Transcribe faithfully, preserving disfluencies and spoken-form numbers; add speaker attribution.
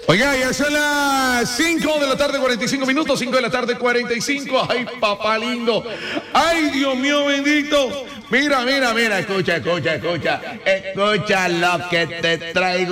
Speaker 1: Oiga, ya son las cinco de la tarde, cuarenta y cinco minutos, cinco de la tarde, cuarenta y cinco. Ay, papá lindo. Ay, Dios mío bendito. Mira, mira, mira, escucha, escucha, escucha. Escucha lo que te traigo.